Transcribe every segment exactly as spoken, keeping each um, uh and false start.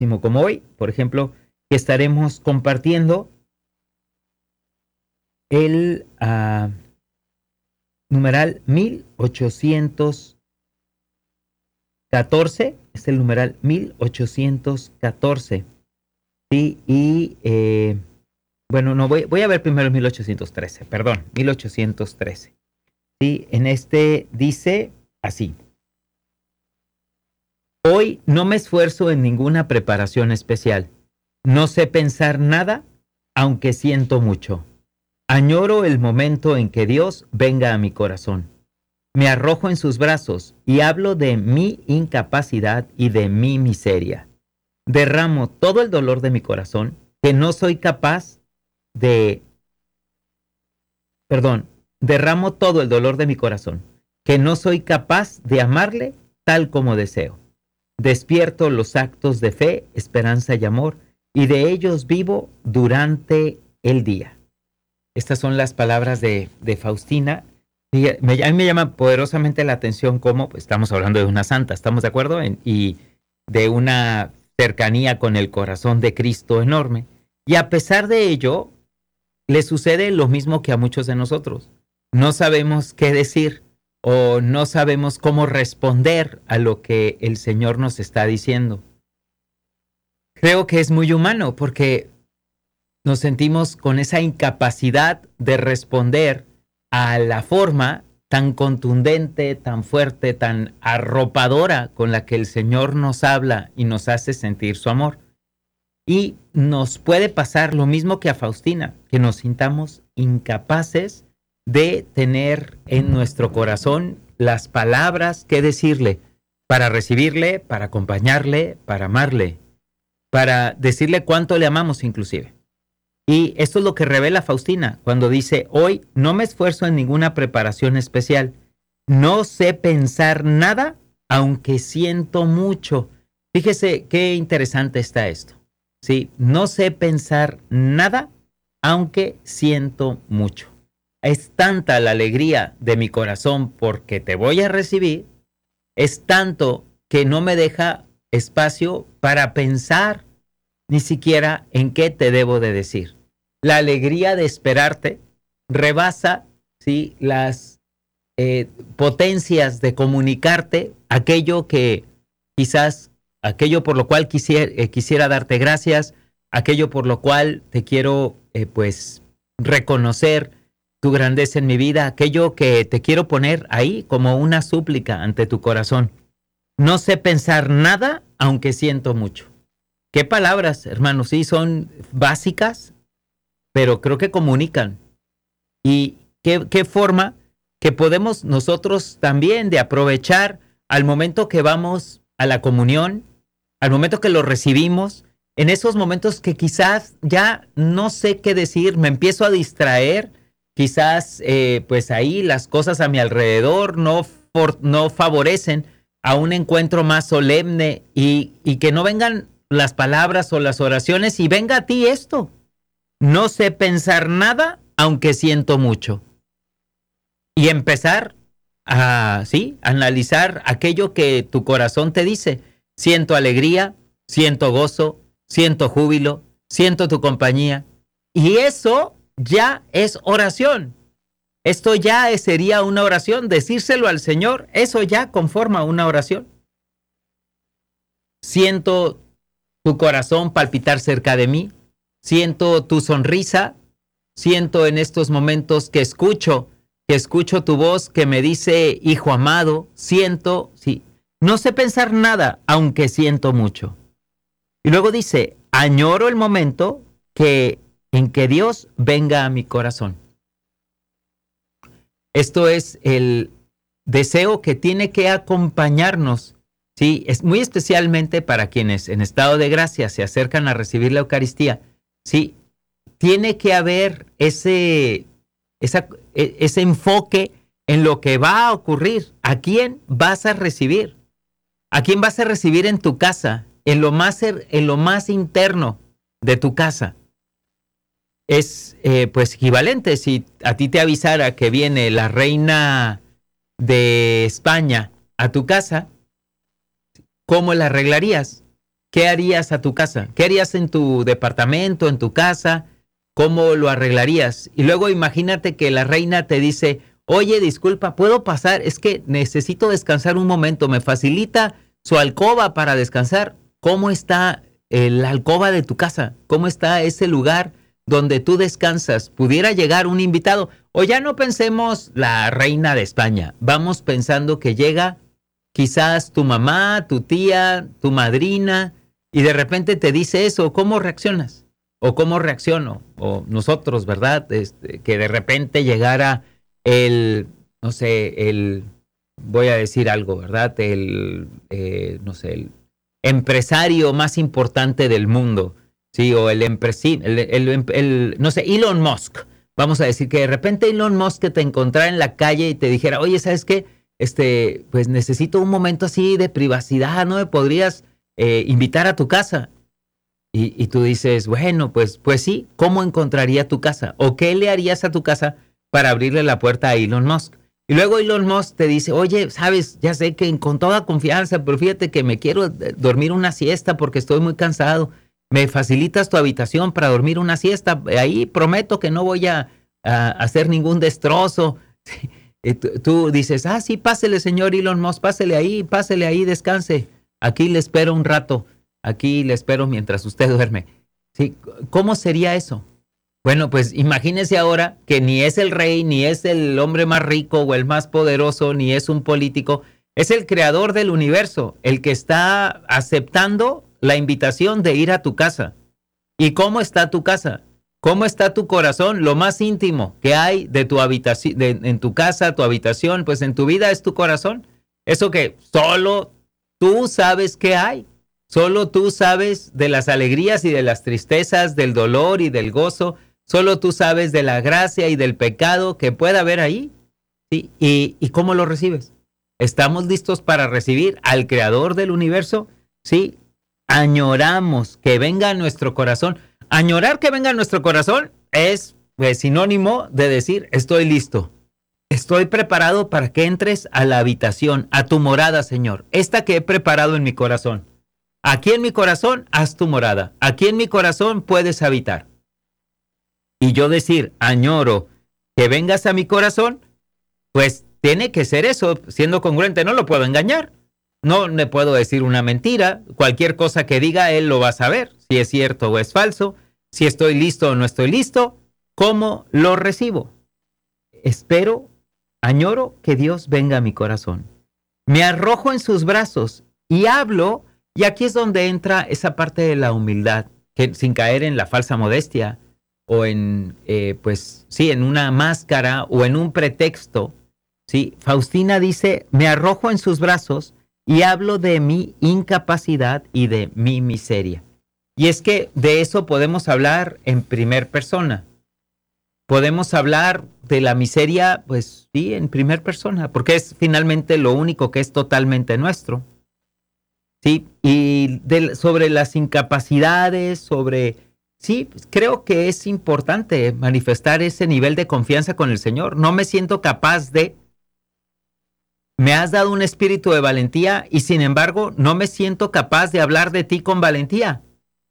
como hoy, por ejemplo, que estaremos compartiendo el uh, numeral mil ochocientos catorce, es el numeral mil ochocientos catorce. Sí, y eh, bueno, no voy, voy a ver primero mil ochocientos trece, perdón, mil ochocientos trece. Sí, en este dice así: hoy no me esfuerzo en ninguna preparación especial. No sé pensar nada, aunque siento mucho. Añoro el momento en que Dios venga a mi corazón. Me arrojo en sus brazos y hablo de mi incapacidad y de mi miseria. Derramo todo el dolor de mi corazón, que no soy capaz de... Perdón, derramo todo el dolor de mi corazón, que no soy capaz de amarle tal como deseo. Despierto los actos de fe, esperanza y amor, y de ellos vivo durante el día. Estas son las palabras de, de Faustina. Y me, a mí me llama poderosamente la atención cómo pues, estamos hablando de una santa, ¿estamos de acuerdo? En, y de una cercanía con el corazón de Cristo enorme. Y a pesar de ello, le sucede lo mismo que a muchos de nosotros. No sabemos qué decir o no sabemos cómo responder a lo que el Señor nos está diciendo. Creo que es muy humano porque nos sentimos con esa incapacidad de responder a la forma tan contundente, tan fuerte, tan arropadora con la que el Señor nos habla y nos hace sentir su amor. Y nos puede pasar lo mismo que a Faustina, que nos sintamos incapaces de tener en nuestro corazón las palabras que decirle para recibirle, para acompañarle, para amarle, para decirle cuánto le amamos inclusive. Y esto es lo que revela Faustina cuando dice: hoy no me esfuerzo en ninguna preparación especial. No sé pensar nada, aunque siento mucho. Fíjese qué interesante está esto. Sí, no sé pensar nada, aunque siento mucho. Es tanta la alegría de mi corazón porque te voy a recibir, es tanto que no me deja espacio para pensar ni siquiera en qué te debo de decir. La alegría de esperarte rebasa, ¿sí?, las eh, potencias de comunicarte aquello que quizás, aquello por lo cual quisiera, eh, quisiera darte gracias, aquello por lo cual te quiero eh, pues reconocer tu grandeza en mi vida, aquello que te quiero poner ahí como una súplica ante tu corazón. No sé pensar nada, aunque siento mucho. ¿Qué palabras, hermanos? Sí, son básicas, pero creo que comunican. ¿Y qué, qué forma que podemos nosotros también de aprovechar al momento que vamos a la comunión, al momento que lo recibimos, en esos momentos que quizás ya no sé qué decir, me empiezo a distraer, quizás eh, pues ahí las cosas a mi alrededor no, for, no favorecen a un encuentro más solemne y, y que no vengan las palabras o las oraciones y venga a ti esto. No sé pensar nada, aunque siento mucho. Y empezar a, sí, analizar aquello que tu corazón te dice. Siento alegría, siento gozo, siento júbilo, siento tu compañía. Y eso ya es oración. Esto ya sería una oración. Decírselo al Señor, eso ya conforma una oración. Siento tu corazón palpitar cerca de mí. Siento tu sonrisa. Siento en estos momentos que escucho, que escucho tu voz que me dice, hijo amado. Siento, sí. No sé pensar nada, aunque siento mucho. Y luego dice, añoro el momento que, en que Dios venga a mi corazón. Esto es el deseo que tiene que acompañarnos, ¿sí? Es muy especialmente para quienes en estado de gracia se acercan a recibir la Eucaristía, ¿sí? Tiene que haber ese, esa, ese enfoque en lo que va a ocurrir. ¿A quién vas a recibir? ¿A quién vas a recibir en tu casa? En lo más, en lo más interno de tu casa. Es eh, pues equivalente si a ti te avisara que viene la reina de España a tu casa, ¿cómo la arreglarías? ¿qué harías a tu casa? ¿Qué harías en tu departamento, en tu casa? ¿Cómo lo arreglarías? Y luego imagínate que la reina te dice, oye, disculpa, ¿puedo pasar? Es que necesito descansar un momento. ¿Me facilita su alcoba para descansar? ¿Cómo está eh, la alcoba de tu casa? ¿Cómo está ese lugar donde tú descansas? ¿Pudiera llegar un invitado? O ya no pensemos la reina de España. Vamos pensando que llega quizás tu mamá, tu tía, tu madrina, y de repente te dice eso. ¿Cómo reaccionas? ¿O cómo reacciono? O nosotros, ¿verdad? Este, que de repente llegara el, no sé, el, voy a decir algo, ¿verdad? El, eh, no sé, el empresario más importante del mundo, ¿sí? O el empresario, el, el, el, el, no sé, Elon Musk. Vamos a decir que de repente Elon Musk te encontrara en la calle y te dijera, oye, ¿sabes qué? Este, pues necesito un momento así de privacidad, ¿no me podrías eh, invitar a tu casa? Y, y tú dices, bueno, pues, pues sí, ¿cómo encontraría tu casa? ¿O qué le harías a tu casa para abrirle la puerta a Elon Musk? Y luego Elon Musk te dice, oye, sabes, ya sé que con toda confianza, pero fíjate que me quiero dormir una siesta porque estoy muy cansado. ¿Me facilitas tu habitación para dormir una siesta? Ahí prometo que no voy a, a hacer ningún destrozo. Y tú, tú dices, ah, sí, pásele, señor Elon Musk, pásele ahí, pásele ahí, descanse. Aquí le espero un rato. Aquí le espero mientras usted duerme. ¿Sí? ¿Cómo sería eso? Bueno, pues imagínese ahora que ni es el rey, ni es el hombre más rico o el más poderoso, ni es un político. Es el creador del universo, el que está aceptando la invitación de ir a tu casa. ¿Y cómo está tu casa? ¿Cómo está tu corazón? Lo más íntimo que hay de tu habitación, de, en tu casa, tu habitación, pues en tu vida es tu corazón. Eso que solo tú sabes qué hay. Solo tú sabes de las alegrías y de las tristezas, del dolor y del gozo. Solo tú sabes de la gracia y del pecado que pueda haber ahí. ¿Sí? ¿Y, y cómo lo recibes? ¿Estamos listos para recibir al creador del universo? Sí. Añoramos que venga a nuestro corazón. Añorar que venga a nuestro corazón es pues, sinónimo de decir, estoy listo. Estoy preparado para que entres a la habitación, a tu morada, Señor. Esta que he preparado en mi corazón. Aquí en mi corazón, haz tu morada. Aquí en mi corazón puedes habitar. Y yo decir, añoro que vengas a mi corazón, pues tiene que ser eso, siendo congruente. No lo puedo engañar. No le puedo decir una mentira. Cualquier cosa que diga, él lo va a saber. Si es cierto o es falso. Si estoy listo o no estoy listo. ¿Cómo lo recibo? Espero, añoro que Dios venga a mi corazón. Me arrojo en sus brazos y hablo. Y aquí es donde entra esa parte de la humildad, que sin caer en la falsa modestia o en, eh, pues sí, en una máscara o en un pretexto. ¿Sí? Faustina dice, me arrojo en sus brazos y hablo de mi incapacidad y de mi miseria. Y es que de eso podemos hablar en primer persona. Podemos hablar de la miseria, pues sí, en primer persona, porque es finalmente lo único que es totalmente nuestro. Sí, y de, sobre las incapacidades, sobre... Sí, creo que es importante manifestar ese nivel de confianza con el Señor. No me siento capaz de... Me has dado un espíritu de valentía y sin embargo no me siento capaz de hablar de ti con valentía.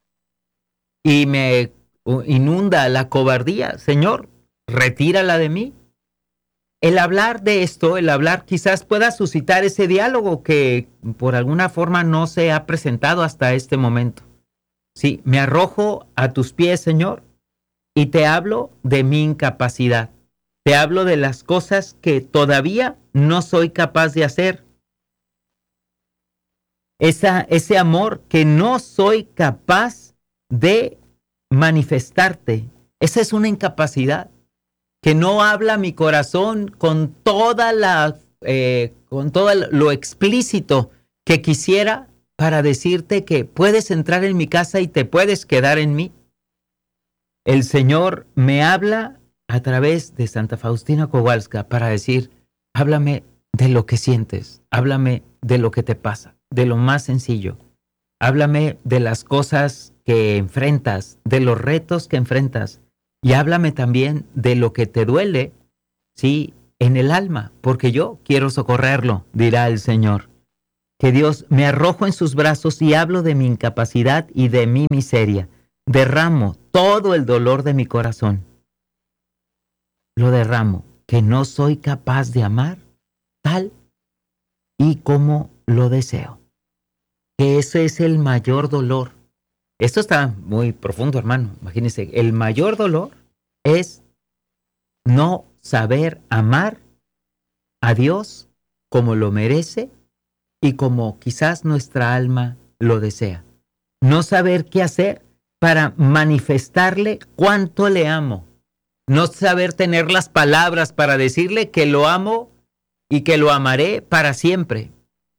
Y me inunda la cobardía. Señor, retírala de mí. El hablar de esto, el hablar quizás pueda suscitar ese diálogo que por alguna forma no se ha presentado hasta este momento. Sí, me arrojo a tus pies, Señor, y te hablo de mi incapacidad. Te hablo de las cosas que todavía no soy capaz de hacer. Esa, ese amor que no soy capaz de manifestarte. Esa es una incapacidad. Que no habla mi corazón con toda la, eh, con todo lo explícito que quisiera para decirte que puedes entrar en mi casa y te puedes quedar en mí. El Señor me habla a través de Santa Faustina Kowalska para decir, háblame de lo que sientes, háblame de lo que te pasa, de lo más sencillo. Háblame de las cosas que enfrentas, de los retos que enfrentas. Y háblame también de lo que te duele, sí, en el alma, porque yo quiero socorrerlo, dirá el Señor. que Dios me arrojo en sus brazos y hablo de mi incapacidad y de mi miseria. Derramo todo el dolor de mi corazón. Lo derramo, que no soy capaz de amar tal y como lo deseo. Que ese es el mayor dolor. Esto está muy profundo, hermano. Imagínense, el mayor dolor es no saber amar a Dios como lo merece y como quizás nuestra alma lo desea. No saber qué hacer para manifestarle cuánto le amo. No saber tener las palabras para decirle que lo amo y que lo amaré para siempre.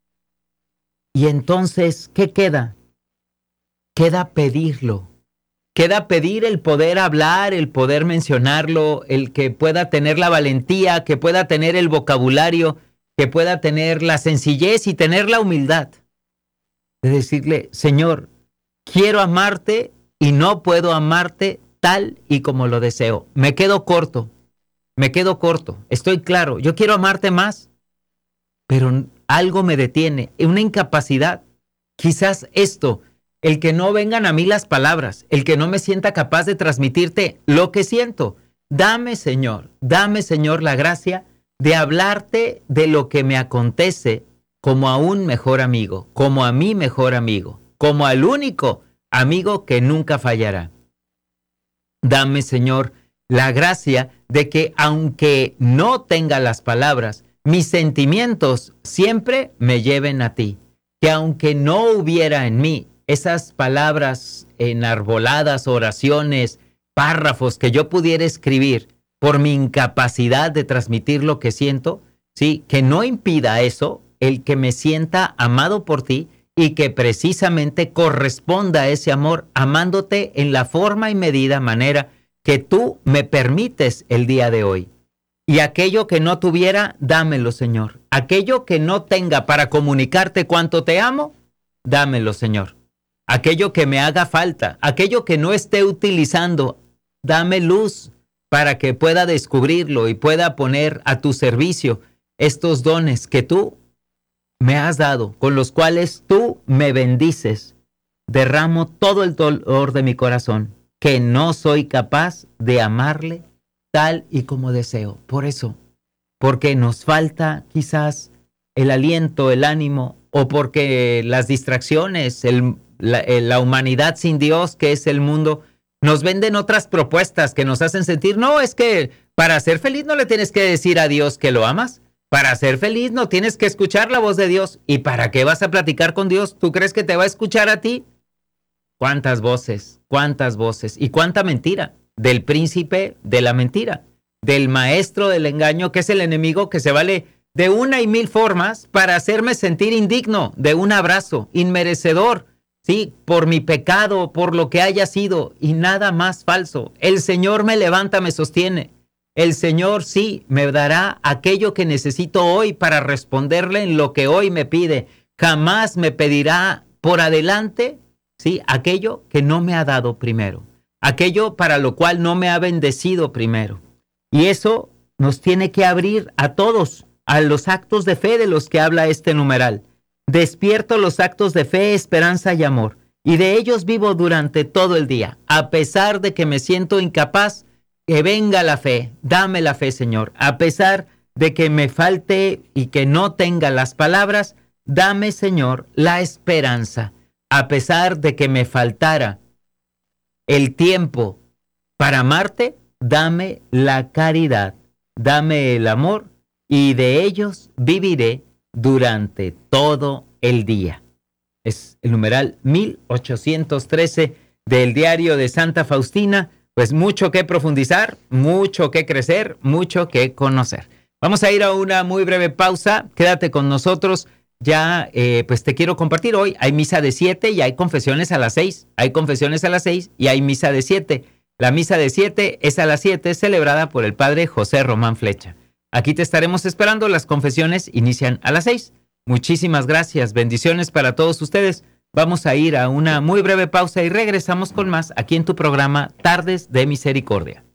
Y entonces, ¿qué queda? Queda pedirlo. Queda pedir el poder hablar, el poder mencionarlo, el que pueda tener la valentía, que pueda tener el vocabulario, que pueda tener la sencillez y tener la humildad de decirle, Señor, quiero amarte y no puedo amarte tal y como lo deseo. Me quedo corto, me quedo corto, estoy claro, yo quiero amarte más, pero algo me detiene, una incapacidad. Quizás esto, el que no vengan a mí las palabras, el que no me sienta capaz de transmitirte lo que siento. Dame, Señor, dame, Señor, la gracia de hablarte de lo que me acontece como a un mejor amigo, como a mi mejor amigo, como al único amigo que nunca fallará. Dame, Señor, la gracia de que aunque no tenga las palabras, mis sentimientos siempre me lleven a ti. Que aunque no hubiera en mí esas palabras enarboladas, oraciones, párrafos que yo pudiera escribir por mi incapacidad de transmitir lo que siento, sí, que no impida eso, el que me sienta amado por ti y que precisamente corresponda a ese amor amándote en la forma y medida, manera que tú me permites el día de hoy. Y aquello que no tuviera, dámelo, Señor. Aquello que no tenga para comunicarte cuánto te amo, dámelo, Señor. Aquello que me haga falta, aquello que no esté utilizando, dame luz para que pueda descubrirlo y pueda poner a tu servicio estos dones que tú me has dado, con los cuales tú me bendices. Derramo todo el dolor de mi corazón, que no soy capaz de amarle tal y como deseo. Por eso, porque nos falta quizás el aliento, el ánimo, o porque las distracciones, el, la, la humanidad sin Dios, que es el mundo, nos venden otras propuestas que nos hacen sentir, no, es que para ser feliz no le tienes que decir a Dios que lo amas. Para ser feliz no tienes que escuchar la voz de Dios. ¿Y para qué vas a platicar con Dios? ¿Tú crees que te va a escuchar a ti? ¿Cuántas voces? ¿Cuántas voces? ¿Y cuánta mentira? Del príncipe de la mentira, del maestro del engaño, que es el enemigo que se vale de una y mil formas para hacerme sentir indigno de un abrazo, inmerecedor, sí, por mi pecado, por lo que haya sido, y nada más falso. El Señor me levanta, me sostiene. El Señor sí me dará aquello que necesito hoy para responderle en lo que hoy me pide. Jamás me pedirá por adelante, sí, aquello que no me ha dado primero. Aquello para lo cual no me ha bendecido primero. Y eso nos tiene que abrir a todos, a los actos de fe de los que habla este numeral. Despierto los actos de fe, esperanza y amor, y de ellos vivo durante todo el día. A pesar de que me siento incapaz, que venga la fe, dame la fe, Señor. A pesar de que me falte y que no tenga las palabras, dame, Señor, la esperanza. A pesar de que me faltara el tiempo para amarte, dame la caridad, dame el amor, y de ellos viviré durante todo el día. Es el numeral mil ochocientos trece del diario de Santa Faustina. Pues mucho que profundizar, mucho que crecer, mucho que conocer. Vamos a ir a una muy breve pausa. Quédate con nosotros. Ya, eh, pues te quiero compartir hoy. Hay misa de siete y hay confesiones a las seis. Hay confesiones a las seis y hay misa de siete. La misa de siete es a las siete, celebrada por el padre José Román Flecha. Aquí te estaremos esperando. Las confesiones inician a las seis. Muchísimas gracias. Bendiciones para todos ustedes. Vamos a ir a una muy breve pausa y regresamos con más aquí en tu programa Tardes de Misericordia.